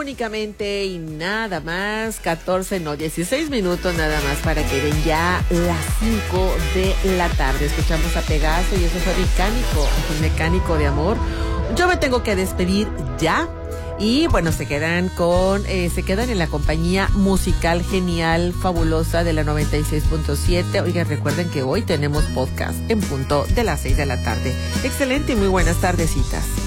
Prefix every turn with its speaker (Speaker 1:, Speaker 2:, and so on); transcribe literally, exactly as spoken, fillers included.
Speaker 1: únicamente y nada más, catorce, no, dieciséis minutos nada más para que den ya las cinco de la tarde. Escuchamos a Pegaso y eso fue Mecánico, un mecánico de amor. Yo me tengo que despedir ya. Y bueno, se quedan con, eh, se quedan en la compañía musical genial, fabulosa de la noventa y seis punto siete. Oigan, recuerden que hoy tenemos podcast en punto de las seis de la tarde. Excelente y muy buenas tardecitas.